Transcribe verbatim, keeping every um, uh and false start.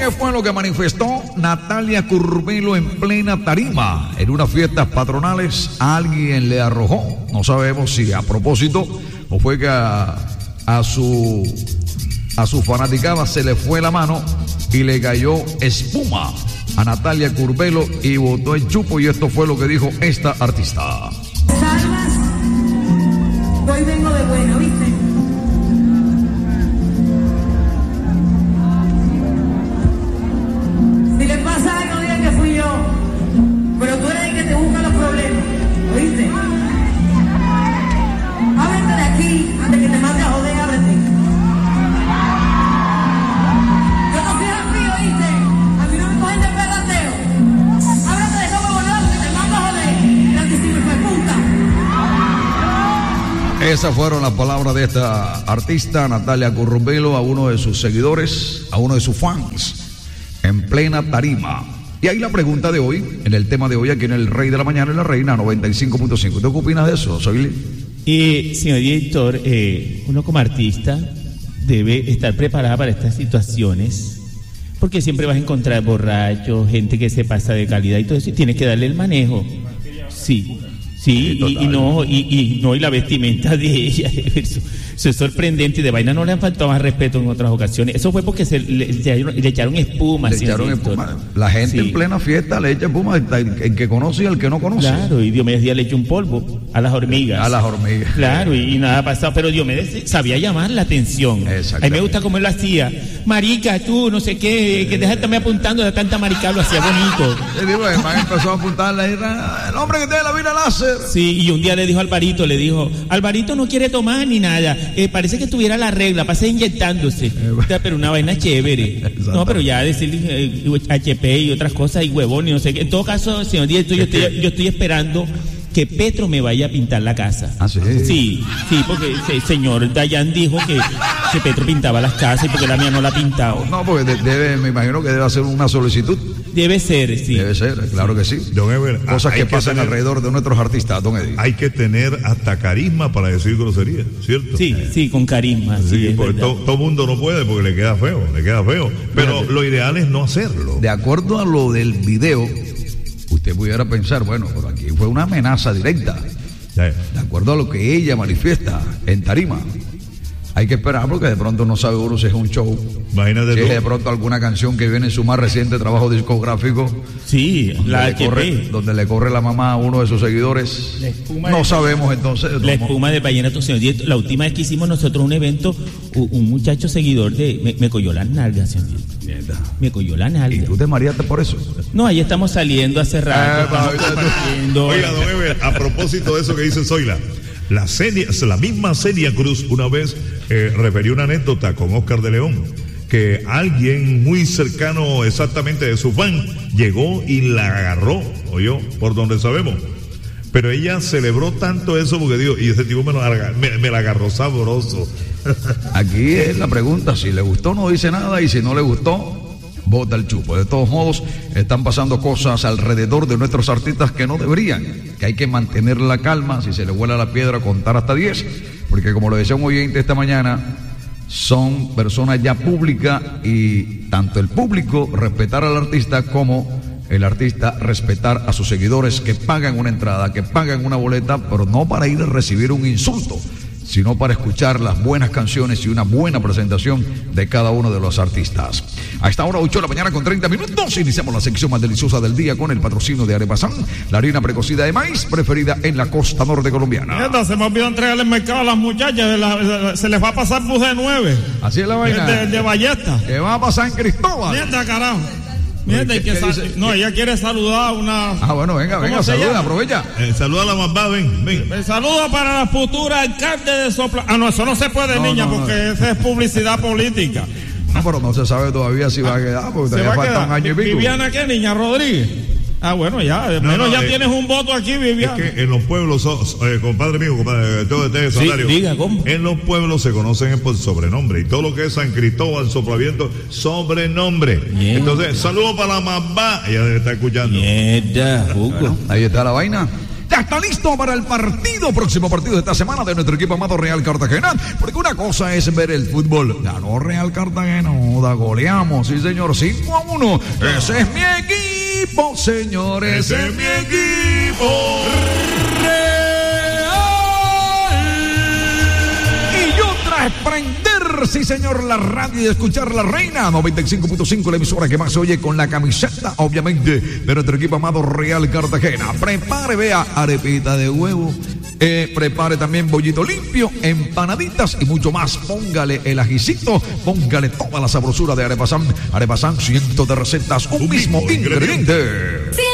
¿Qué fue lo que manifestó Natalia Curbelo en plena tarima? En unas fiestas patronales alguien le arrojó, no sabemos si a propósito o fue que a, a su a su fanaticada se le fue la mano y le cayó espuma a Natalia Curbelo y botó el chupo, y esto fue lo que dijo esta artista. Salvas, hoy vengo de bueno, ¿viste? Si le pasa algo, digan que fui yo, pero tú eres el que te busca los problemas, ¿oíste? Ábrete de aquí, antes que te mate a joder, ábrete. Yo no soy así, ¿oíste? A mí no me cogen de perrateo. Ábrete de esa huevonada porque te mando a joder, la que si me fue puta. Esas fueron las palabras de esta artista, Natalia Curbelo, a uno de sus seguidores, a uno de sus fans, en plena tarima. Y ahí la pregunta de hoy, en el tema de hoy, aquí en el Rey de la Mañana y la Reina noventa y cinco punto cinco. ¿Tú qué opinas de eso, Soyli? Eh, señor director, eh, uno como artista debe estar preparada para estas situaciones, porque siempre vas a encontrar borrachos, gente que se pasa de calidad y todo eso, y tienes que darle el manejo. Sí. Sí, y, y no, y, y no, y la vestimenta de ella, eso, eso es sorprendente, y de vaina no le han faltado más respeto en otras ocasiones. Eso fue porque se le, le, le echaron espuma. Le echaron espuma. La gente sí. En plena fiesta le echa espuma, el que conoce y el que no conoce. Claro, y Diomedes Díaz le echó un polvo a las hormigas. A las hormigas. Claro, y, y nada ha pasado, pero Diomedes sabía llamar la atención. A mí me gusta cómo él lo hacía. Marica, tú, no sé qué, que deja de estarme apuntando de tanta marica, lo hacía bonito. Y digo, el man empezó a apuntarle, el hombre que tiene la vida láser. Sí, y un día le dijo a Alvarito, le dijo, Alvarito no quiere tomar ni nada, eh, parece que tuviera la regla, pasa inyectándose, eh, o sea, pero una vaina chévere. No, pero ya decirle eh, H P y otras cosas y huevón y no sé qué. En todo caso, señor director, yo estoy, yo estoy esperando que Petro me vaya a pintar la casa. ¿Ah, sí? Sí, sí, porque el señor Dayan dijo que, que Petro pintaba las casas y porque la mía no la ha pintado. No, porque debe, me imagino que debe hacer una solicitud. Debe ser, sí. Debe ser, claro que sí. Don Ever, cosas que pasan tener, alrededor de nuestros artistas, don Eddie. Hay que tener hasta carisma para decir groserías, ¿cierto? Sí, eh. sí, con carisma. Sí, sí porque todo, todo mundo no puede porque le queda feo, le queda feo. Pero Fíjate, lo ideal es no hacerlo. De acuerdo a lo del video, usted pudiera pensar, bueno, pero aquí fue una amenaza directa. Sí. De acuerdo a lo que ella manifiesta en tarima. Hay que esperar porque de pronto no sabe uno si es un show. Imagínate si tú. es de pronto alguna canción que viene en su más reciente trabajo discográfico. Sí, la le corre, donde le corre la mamá a uno de sus seguidores. No de, sabemos entonces. La espuma de Vallenato, señor. La última vez que hicimos nosotros un evento, un, un muchacho seguidor de me, me cogió las nalgas, señor. Mierda. Me cogió la nalga. ¿Y tú te mareaste por eso? No, ahí estamos saliendo hace rato. Eh, Oiga, don Ever, a propósito de eso que dice Zoila, la Celia, la misma Celia Cruz una vez eh, refirió una anécdota con Oscar de León, que alguien muy cercano exactamente de su fan llegó y la agarró, oyó, por donde sabemos. Pero ella celebró tanto eso porque dijo, y ese tipo me, lo, me, me la agarró sabroso. Aquí es la pregunta, si le gustó no dice nada y si no le gustó, bota el chupo. De todos modos, están pasando cosas alrededor de nuestros artistas que no deberían, que hay que mantener la calma, si se le vuela la piedra, contar hasta diez, porque como lo decía un oyente esta mañana, son personas ya públicas y tanto el público respetar al artista como el artista respetar a sus seguidores que pagan una entrada, que pagan una boleta, pero no para ir a recibir un insulto, sino para escuchar las buenas canciones y una buena presentación de cada uno de los artistas. A esta hora, ocho de la mañana con treinta minutos, iniciamos la sección más deliciosa del día con el patrocinio de Arepasán, la harina precocida de maíz preferida en la costa norte colombiana. Mierda, se me olvidó entregarle el mercado a las muchachas, la, se les va a pasar bus de nueve. Así es la vaina. De, de, de Ballesta. ¿Qué va a pasar en Cristóbal? Mierda, carajo. Mierda, que sal... No, ella quiere saludar a una... Ah, bueno, venga, venga, saluda, aprovecha. Eh, saluda a la mamá, ven, ven. Me saluda para la futura alcalde de Sopla... Ah, no, eso no se puede, no, niña, no, porque no. Esa es publicidad política. No, pero no se sabe todavía si va a quedar, porque todavía falta un año y pico. ¿Viviana qué, niña Rodríguez? Ah, bueno, ya, de menos no, no, ya eh, tienes un voto aquí, Viviana. Es que en los pueblos, eh, compadre mío, compadre, todo este salario. Sí, diga, ¿cómo? En los pueblos se conocen por sobrenombre. Y todo lo que es San Cristóbal, Soplaviento, sobrenombre. Yeah. Entonces, saludo para la mamá. Ella debe estar escuchando. Mierda, bueno, ahí está la vaina. Ya está listo para el partido, próximo partido de esta semana de nuestro equipo amado Real Cartagena. Porque una cosa es ver el fútbol. Ganó Real Cartagena, joda, goleamos, sí señor, cinco a uno. Ese es mi equipo, señores, ese es mi equipo. Y yo tras prender, sí señor, la radio y escuchar la Reina noventa y cinco punto cinco, la emisora que más se oye, con la camiseta, obviamente, de nuestro equipo amado Real Cartagena. Prepare, vea, arepita de huevo. Eh, prepare también bollito limpio, empanaditas y mucho más. Póngale el ajicito, póngale toda la sabrosura de Arepasán. Arepasán, cientos de recetas, un, un mismo, mismo ingrediente. ingrediente.